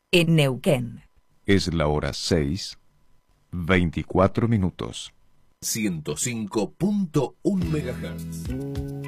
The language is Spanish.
en Neuquén. Es la hora 6:24 minutos. 105.1 MHz.